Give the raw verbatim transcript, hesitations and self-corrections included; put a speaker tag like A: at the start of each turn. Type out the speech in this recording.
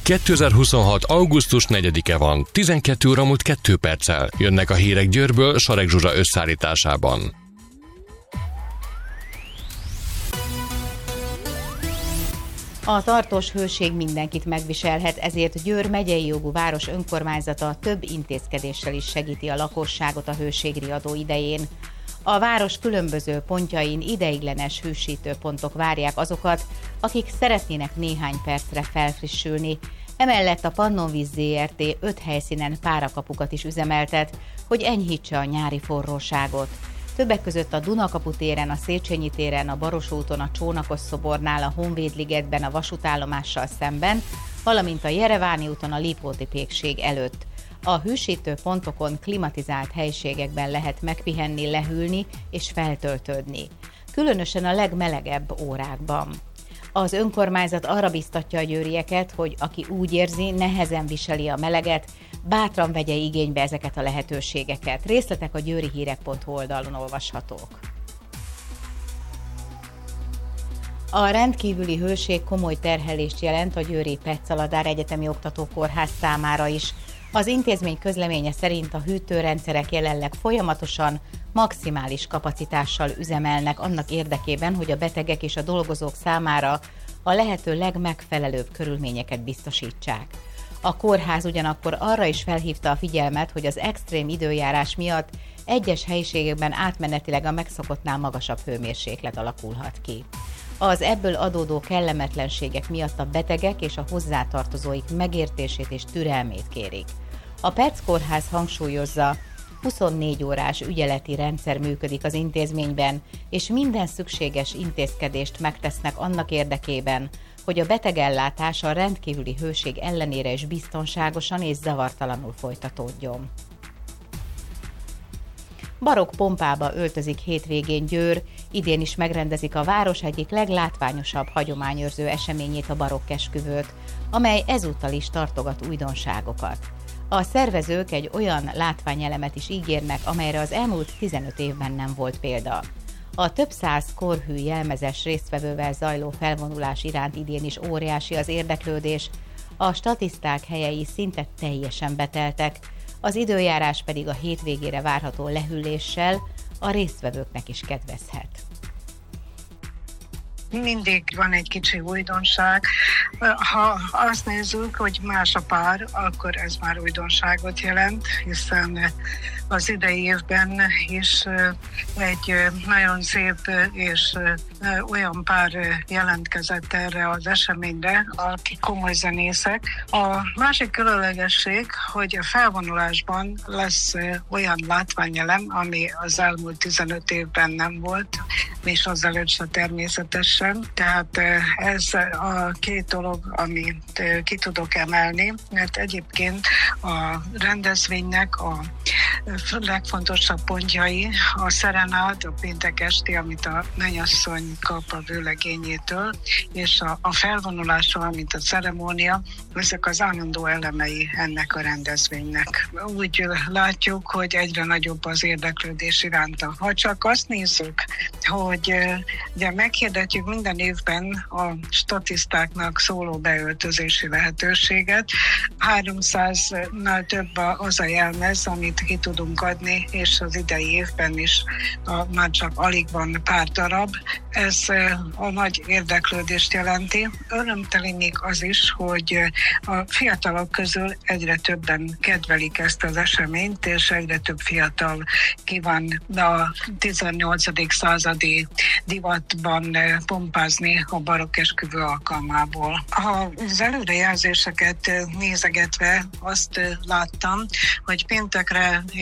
A: kétezer-huszonhat. augusztus negyedike van, tizenkét óra múlt kettő perccel. Jönnek a hírek Győrből Sareg Zsuzsa összeállításában.
B: A tartós hőség mindenkit megviselhet, ezért Győr megyei jogú város önkormányzata több intézkedéssel is segíti a lakosságot a hőségriadó idején. A város különböző pontjain ideiglenes hősítőpontok várják azokat, akik szeretnének néhány percre felfrissülni. Emellett a Pannonvíz zé er té öt helyszínen párakapukat is üzemeltet, hogy enyhítse a nyári forróságot. Többek között a Dunakapu téren, a Széchenyi téren, a Baros úton, a Csónakos szobornál, a Honvédligetben, a vasútállomással szemben, valamint a Jereváni úton, a Lipóti pékség előtt. A hősítő pontokon klimatizált helyiségekben lehet megpihenni, lehűlni és feltöltődni. Különösen a legmelegebb órákban. Az önkormányzat arra biztatja a győrieket, hogy aki úgy érzi, nehezen viseli a meleget, bátran vegye igénybe ezeket a lehetőségeket. Részletek a győrihírek pont hu oldalon olvashatók. A rendkívüli hőség komoly terhelést jelent a győri Petz-Aladár Egyetemi Oktatókórház számára is. Az intézmény közleménye szerint a hűtőrendszerek jelenleg folyamatosan, maximális kapacitással üzemelnek annak érdekében, hogy a betegek és a dolgozók számára a lehető legmegfelelőbb körülményeket biztosítsák. A kórház ugyanakkor arra is felhívta a figyelmet, hogy az extrém időjárás miatt egyes helyiségekben átmenetileg a megszokottnál magasabb hőmérséklet alakulhat ki. Az ebből adódó kellemetlenségek miatt a betegek és a hozzátartozóik megértését és türelmét kérik. A Petz kórház hangsúlyozza, huszonnégy órás ügyeleti rendszer működik az intézményben, és minden szükséges intézkedést megtesznek annak érdekében, hogy a betegellátás a rendkívüli hőség ellenére is biztonságosan és zavartalanul folytatódjon. Barokk pompába öltözik hétvégén Győr, idén is megrendezik a város egyik leglátványosabb hagyományőrző eseményét, a barokkesküvőt, amely ezúttal is tartogat újdonságokat. A szervezők egy olyan látványelemet is ígérnek, amelyre az elmúlt tizenöt évben nem volt példa. A több száz korhű jelmezes résztvevővel zajló felvonulás iránt idén is óriási az érdeklődés, a statiszták helyei szinte teljesen beteltek, az időjárás pedig a hétvégére várható lehűléssel a résztvevőknek is kedvezhet.
C: Mindig van egy kicsi újdonság. Ha azt nézzük, hogy más a pár, akkor ez már újdonságot jelent, hiszen az idei évben is egy nagyon szép és olyan pár jelentkezett erre az eseményre, akik komoly zenészek. A másik különlegesség, hogy a felvonulásban lesz olyan látványelem, ami az elmúlt tizenöt évben nem volt, és azelőtt se természetesen. Tehát ez a két dolog, amit ki tudok emelni, mert egyébként a rendezvénynek a legfontosabb pontjai a szerenád, a péntek esti, amit a mennyasszony kap a vőlegényétől, és a, a felvonulása, mint a ceremónia, ezek az állandó elemei ennek a rendezvénynek. Úgy látjuk, hogy egyre nagyobb az érdeklődés iránta. Ha csak azt nézzük, hogy ugye meghirdetjük minden évben a statisztáknak szóló beöltözési lehetőséget, háromszáznál több az a jelmez, amit ki tudunk adni, és az idei évben is a, már csak alig van pár darab. Ez a nagy érdeklődést jelenti. Örömteli még az is, hogy a fiatalok közül egyre többen kedvelik ezt az eseményt, és egyre több fiatal kíván a tizennyolcadik századi divatban pompázni a barokkesküvő alkalmából. Az előrejelzéseket nézegetve azt láttam, hogy péntekre